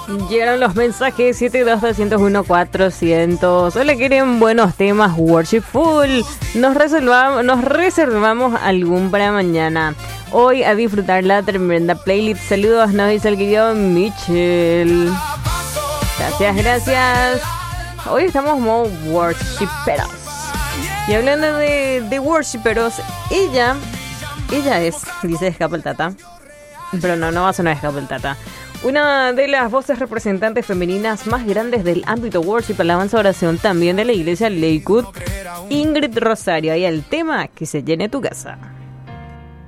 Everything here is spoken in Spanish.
Llegaron los mensajes 72201-400. Hola, quieren buenos temas Worshipful. Nos reservamos algún para mañana. Hoy a disfrutar la tremenda playlist. Saludos, nos dice el querido Michel. Gracias. Hoy estamos como worshiperos. Y hablando de worshiperos, ella es, dice Escapa el Tata. Pero no va a sonar Escapa el Tata. Una de las voces representantes femeninas más grandes del ámbito worship, alabanza, oración, también de la iglesia Lakewood, Ingrid Rosario. Y el tema: que se llene tu casa.